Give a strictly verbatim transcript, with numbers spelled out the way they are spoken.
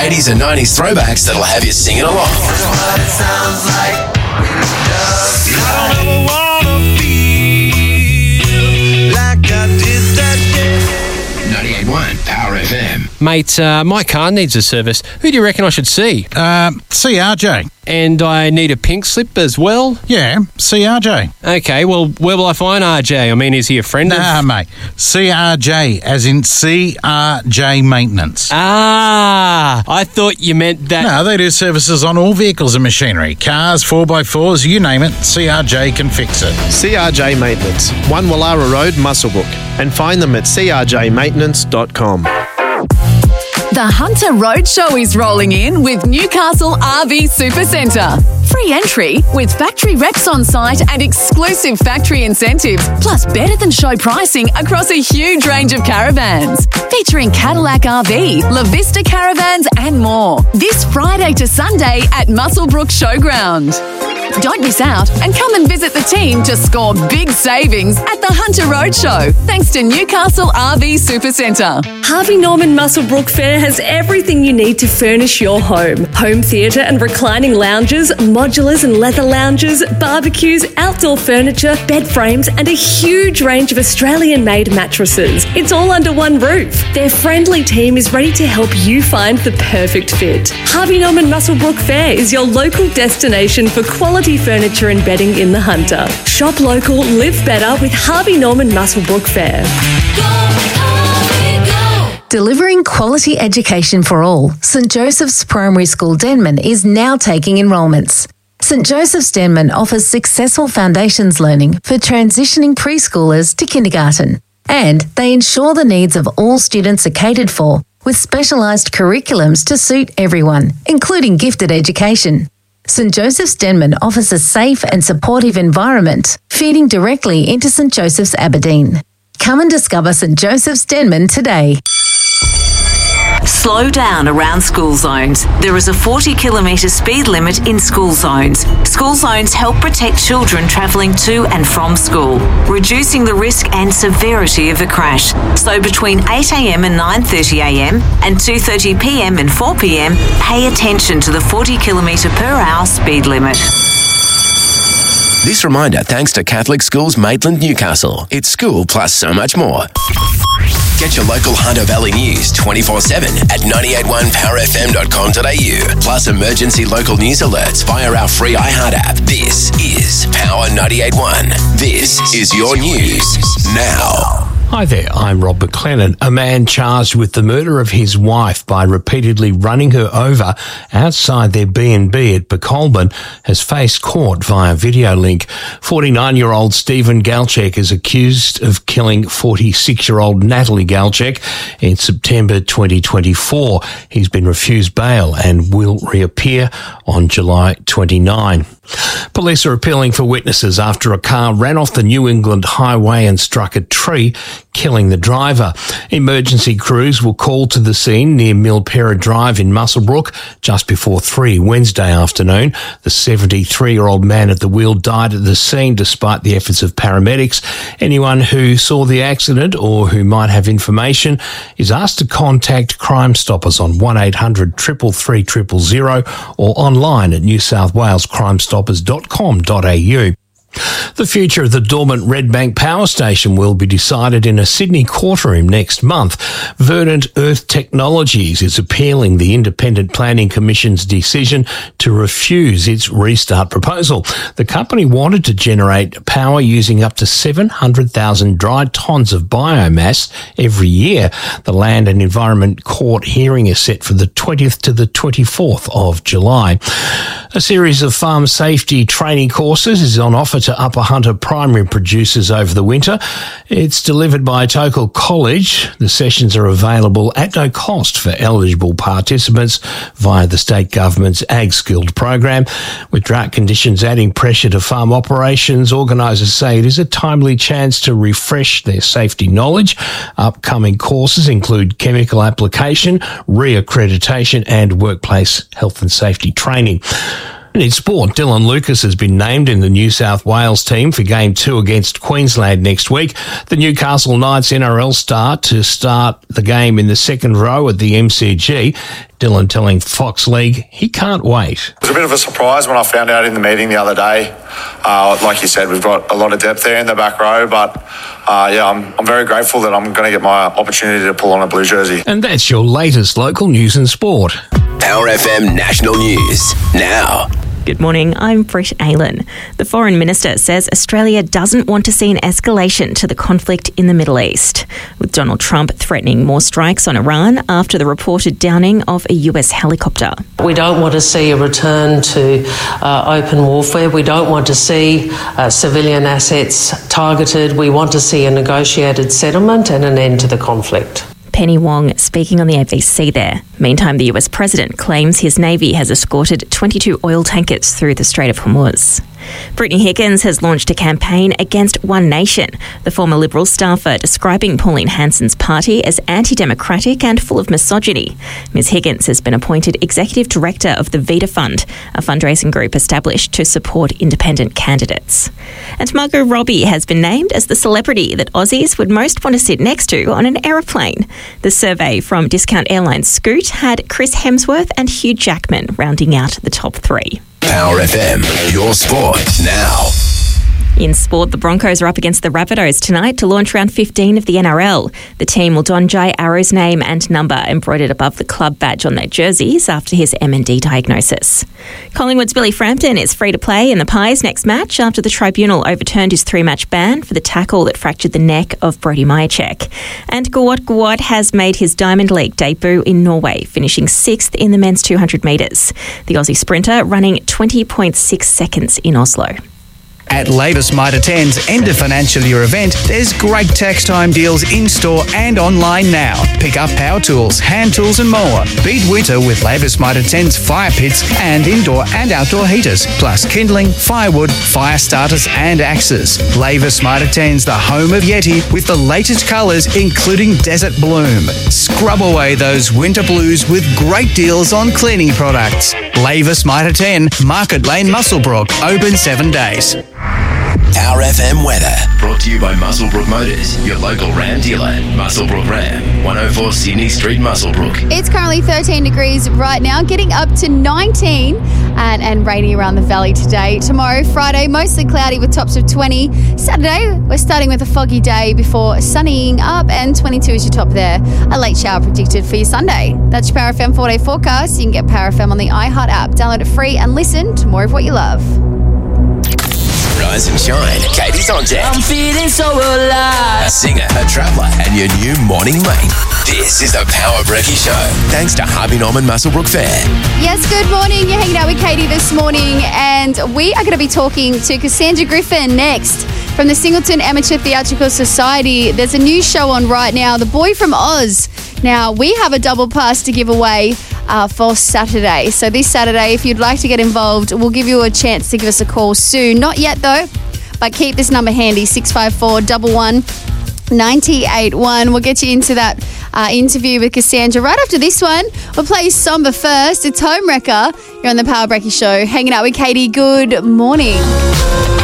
eighties and nineties throwbacks that'll have you singing along. What it sounds like when it does. I don't wanna feel like I did that day. ninety-eight point one Power F M. Mate, uh, my car needs a service. Who do you reckon I should see? Um, C R J. And I need a pink slip as well? Yeah, C R J. Okay, well, where will I find R J? I mean, is he a friend Nah, of... mate. C R J, as in C R J Maintenance. Ah, I thought you meant that... No, they do services on all vehicles and machinery. Cars, four by fours, you name it, C R J can fix it. C R J Maintenance, one Wallara Road, Muswellbrook. And find them at c r j maintenance dot com. The Hunter Roadshow is rolling in with Newcastle R V Supercentre. Free entry with factory reps on site and exclusive factory incentives, plus better than show pricing across a huge range of caravans. Featuring Cadillac R V, La Vista Caravans and more. This Friday to Sunday at Muswellbrook Showground. Don't miss out and come and visit the team to score big savings at the Hunter Roadshow, thanks to Newcastle R V Supercentre. Harvey Norman Muswellbrook Fair has everything you need to furnish your home. Home theatre and reclining lounges, modulars and leather lounges, barbecues, outdoor furniture, bed frames and a huge range of Australian-made mattresses. It's all under one roof. Their friendly team is ready to help you find the perfect fit. Harvey Norman Muswellbrook Fair is your local destination for quality furniture and bedding in the Hunter. Shop local, live better with Harvey Norman Muswellbrook Fair. Delivering quality education for all, St Joseph's Primary School Denman is now taking enrolments. St Joseph's Denman offers successful foundations learning for transitioning preschoolers to kindergarten, and they ensure the needs of all students are catered for with specialised curriculums to suit everyone, including gifted education. St Joseph's Denman offers a safe and supportive environment, feeding directly into St Joseph's Aberdeen. Come and discover St Joseph's Denman today. Slow down around school zones. There is a forty kilometre speed limit in school zones. School zones help protect children travelling to and from school, reducing the risk and severity of a crash. So between eight a m and nine thirty a m and two thirty p m and four p m, pay attention to the forty kilometre per hour speed limit. This reminder thanks to Catholic Schools Maitland, Newcastle. It's school plus so much more. Get your local Hunter Valley news twenty-four seven at nine eight one power f m dot com dot a u. Plus emergency local news alerts via our free iHeart app. This is Power ninety-eight point one. This is your news now. Hi there, I'm Rob McLennan. A man charged with the murder of his wife by repeatedly running her over outside their B and B at Becolban has faced court via video link. forty-nine-year-old Stephen Galchek is accused of killing forty-six-year-old Natalie Galchek in September twenty twenty-four. He's been refused bail and will reappear on July twenty-ninth. Police are appealing for witnesses after a car ran off the New England highway and struck a tree, killing the driver. Emergency crews were called to the scene near Milpera Drive in Muswellbrook just before three Wednesday afternoon. The seventy-three-year-old man at the wheel died at the scene despite the efforts of paramedics. Anyone who saw the accident or who might have information is asked to contact Crime Stoppers on one eight hundred three three three zero zero or online at new south wales crime stoppers dot com dot a u. The future of the dormant Redbank Power Station will be decided in a Sydney courtroom next month. Verdant Earth Technologies is appealing the Independent Planning Commission's decision to refuse its restart proposal. The company wanted to generate power using up to seven hundred thousand dry tonnes of biomass every year. The Land and Environment Court hearing is set for the twentieth to the twenty-fourth of July. A series of farm safety training courses is on offer to Upper Hunter primary producers over the winter. It's delivered by Tokal College. The sessions are available at no cost for eligible participants via the state government's Ag Skilled program. With drought conditions adding pressure to farm operations, organisers say it is a timely chance to refresh their safety knowledge. Upcoming courses include chemical application, re-accreditation and workplace health and safety training. And in sport, Dylan Lucas has been named in the New South Wales team for Game two against Queensland next week. The Newcastle Knights N R L star to start the game in the second row at the M C G. Dylan telling Fox League he can't wait. It was a bit of a surprise when I found out in the meeting the other day. Uh, like you said, we've got a lot of depth there in the back row, but uh, yeah, I'm, I'm very grateful that I'm going to get my opportunity to pull on a blue jersey. And that's your latest local news and sport. Power F M National News now. Good morning, I'm Britt Aylan. The Foreign Minister says Australia doesn't want to see an escalation to the conflict in the Middle East, with Donald Trump threatening more strikes on Iran after the reported downing of a U S helicopter. We don't want to see a return to uh, open warfare. We don't want to see uh, civilian assets targeted. We want to see a negotiated settlement and an end to the conflict. Penny Wong speaking on the A B C there. Meantime, the U S President claims his Navy has escorted twenty-two oil tankers through the Strait of Hormuz. Brittany Higgins has launched a campaign against One Nation, the former Liberal staffer describing Pauline Hanson's party as anti-democratic and full of misogyny. Miz Higgins has been appointed Executive Director of the Vita Fund, a fundraising group established to support independent candidates. And Margot Robbie has been named as the celebrity that Aussies would most want to sit next to on an aeroplane. The survey from Discount Airlines Scoot had Chris Hemsworth and Hugh Jackman rounding out the top three. Power F M, your sport now. In sport, the Broncos are up against the Rabbitohs tonight to launch round fifteen of the N R L. The team will don Jai Arrow's name and number embroidered above the club badge on their jerseys after his M and D diagnosis. Collingwood's Billy Frampton is free to play in the Pies' next match after the tribunal overturned his three-match ban for the tackle that fractured the neck of Brody Majacek. And Gawat Gawat has made his Diamond League debut in Norway, finishing sixth in the men's two hundred metres. The Aussie sprinter running twenty point six seconds in Oslo. At Lavis Mitre ten's end of financial year event, there's great tax time deals in-store and online now. Pick up power tools, hand tools and more. Beat winter with Lavis Mitre ten's fire pits and indoor and outdoor heaters, plus kindling, firewood, fire starters and axes. Lavis Mitre ten's the home of Yeti with the latest colours including Desert Bloom. Scrub away those winter blues with great deals on cleaning products. Lavis Mitre ten, Market Lane, Muswellbrook, open seven days. Power F M weather, brought to you by Muswellbrook Motors, your local Ram dealer. Muswellbrook Ram, one oh four Sydney Street, Muswellbrook. It's currently thirteen degrees right now, getting up to nineteen and, and rainy around the valley today. Tomorrow, Friday, mostly cloudy with tops of twenty. Saturday, we're starting with a foggy day before sunnying up, and twenty-two is your top there. A late shower predicted for your Sunday. That's your Power F M four-day forecast. You can get Power F M on the iHeart app. Download it free and listen to more of what you love. Rise and shine. Katie's on deck. I'm feeling so alive. A singer, a traveller, and your new morning mate. This is the Power Brekkie Show. Thanks to Harvey Norman Muswellbrook Fair. Yes, good morning. You're hanging out with Katie this morning, and we are going to be talking to Cassandra Griffin next from the Singleton Amateur Theatrical Society. There's a new show on right now, The Boy from Oz. Now, we have a double pass to give away uh, for Saturday. So this Saturday, if you'd like to get involved, we'll give you a chance to give us a call soon. Not yet, though, but keep this number handy, six five four, one one, nine eight one. We'll get you into that uh, interview with Cassandra right after this one. We'll play Samba first. It's Home Wrecker. You're on the Power Brekkie Show, hanging out with Katie. Good morning.